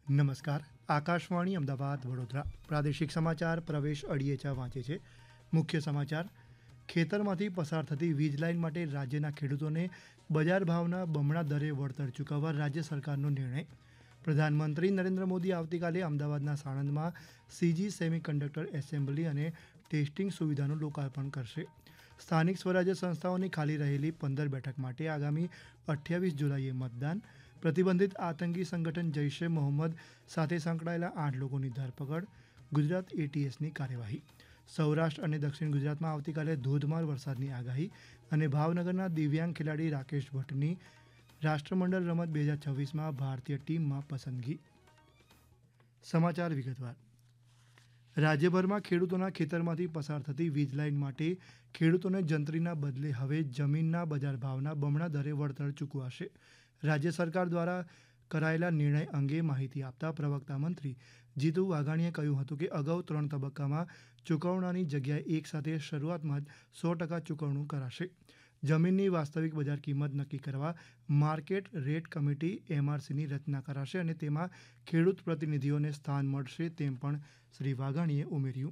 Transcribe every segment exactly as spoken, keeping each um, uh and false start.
નમસ્કાર. આકાશવાણી અમદાવાદ વડોદરા પ્રાદેશિક સમાચાર પ્રવેશ અડિયેચા વાંચે છે. મુખ્ય સમાચાર: ખેતરમાંથી પસાર થતી વીજ લાઇન માટે રાજ્યના ખેડૂતોને બજાર ભાવના બમણા દરે વળતર ચૂકવવા રાજ્ય સરકારનો નિર્ણય. પ્રધાનમંત્રી નરેન્દ્ર મોદી આવતીકાલે અમદાવાદના સાણંદમાં સીજી સેમિકન્ડક્ટર એસેમ્બલી અને ટેસ્ટિંગ સુવિધાનું લોકાર્પણ કરશે. સ્થાનિક સ્વરાજ્ય સંસ્થાઓની ખાલી રહેલી પંદર બેઠક માટે આગામી અઠ્યાવીસ જુલાઈએ મતદાન. પ્રતિબંધિત આતંકી સંગઠન જૈશ એ મોહમ્મદ સાથે સંકળાયેલા આઠ લોકોની ધરપકડ. ગુજરાત એટીએસની કાર્યવાહી. સૌરાષ્ટ્ર અને દક્ષિણ ગુજરાતમાં આવતીકાલે ધોધમાર વરસાદની આગાહી અને ભાવનગરના દિવ્યાંગ ખેલાડી રાકેશ ભટ્ટની રાષ્ટ્રમંડળ રમત બે હજાર છવ્વીસમાં ભારતીય ટીમમાં પસંદગી. સમાચાર વિગતવાર. રાજ્યભરમાં ખેડૂતોના ખેતરમાંથી પસાર થતી વીજ લાઇન માટે ખેડૂતોને જંત્રીના બદલે હવે જમીનના બજાર ભાવના બમણા દરે વળતર ચૂકવાશે. રાજ્ય સરકાર દ્વારા કરાયેલા નિર્ણય અંગે માહિતી આપતા પ્રવક્તા મંત્રી જીતુ વાઘાણીએ કહ્યું હતું કે અગાઉ ત્રણ તબક્કામાં ચૂકવણાની જગ્યાએ એક સાથે શરૂઆતમાં જ સો ટકા ચૂકવણું કરાશે. જમીનની વાસ્તવિક બજાર કિંમત નક્કી કરવા માર્કેટ રેટ કમિટી એમઆરસીની રચના કરાશે અને તેમાં ખેડૂત પ્રતિનિધિઓને સ્થાન મળશે તેમ પણ શ્રી વાઘાણીએ ઉમેર્યું.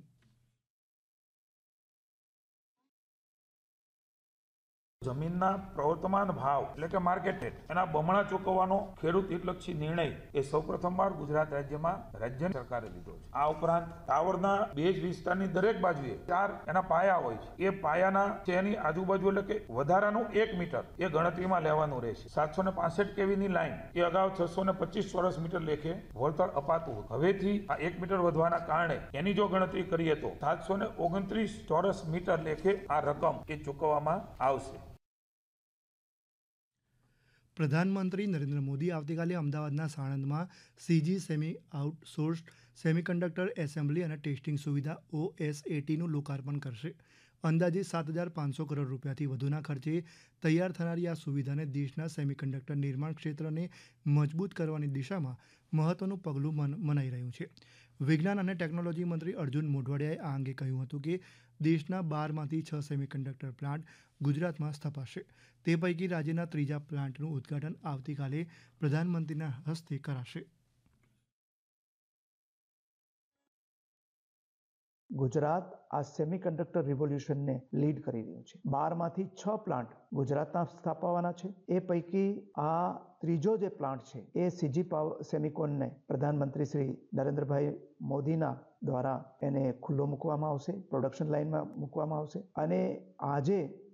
જમીનના પ્રવર્તમાન ભાવ એટલે કે માર્કેટ રેટ એના બમણા ચૂકવવાનો ખેડૂત હિતલક્ષી નિર્ણય એ સૌપ્રથમવાર ગુજરાત રાજ્યમાં રાજ્ય સરકારે લીધો છે. આ ઉપરાંત ટાવરના બેઝ વિસ્તારની દરેક બાજુએ ચાર એના પાયા હોય છે. એ પાયાના એની આજુબાજુ એટલે કે વધારાનું એક મીટર એ ગણતરીમાં લેવાનું રહેશે. સાતસો ને પાસઠ કેવીની લાઈન એ અગાઉ છસો ને પચીસ ચોરસ મીટર લેખે વળતર અપાતું હતું. હવેથી આ એક મીટર વધવાના કારણે એની જો ગણતરી કરીએ તો સાતસો ને ઓગણત્રીસ ચોરસ મીટર લેખે આ રકમ એ ચૂકવવામાં આવશે. પ્રધાનમંત્રી નરેન્દ્ર મોદી આવતીકાલે અમદાવાદના સાણંદમાં CG semi outsourced semiconductor assembly અને ટેસ્ટિંગ સુવિધા ઓએસએટીનું લોકાર્પણ કરશે. અંદાજે સાત હજાર પાંચસો કરોડ રૂપિયાથી વધુના ખર્ચે તૈયાર થનારી આ સુવિધાને દેશના સેમિકન્ડક્ટર નિર્માણ ક્ષેત્રને મજબૂત કરવાની દિશામાં મહત્વનું પગલું મનાઈ રહ્યું છે. વિજ્ઞાન અને ટેકનોલોજી મંત્રી અર્જુન મોઢવાડિયાએ આ અંગે કહ્યું હતું કે દેશના બારમાંથી છ સેમિકન્ડક્ટર પ્લાન્ટ ગુજરાતમાં સ્થપાશે. તે પૈકી રાજ્યના ત્રીજા પ્લાન્ટનું ઉદ્ઘાટન આવતીકાલે પ્રધાનમંત્રીના હસ્તે કરાશે. ગુજરાત આ સેમિકન્ડક્ટર રિવોલ્યુશનને લીડ કરી રહ્યું છે. બારમાંથી છ પ્લાન્ટ ગુજરાતના સ્થાપવાના છે. એ પૈકી આ ત્રીજો જે પ્લાન્ટ છે એ સીજી પાવર સેમિકોનને પ્રધાનમંત્રી શ્રી નરેન્દ્રભાઈ મોદીના દ્વારા એને ખુલ્લો મૂકવામાં આવશે, પ્રોડક્શન લાઇનમાં મૂકવામાં આવશે. અને આજે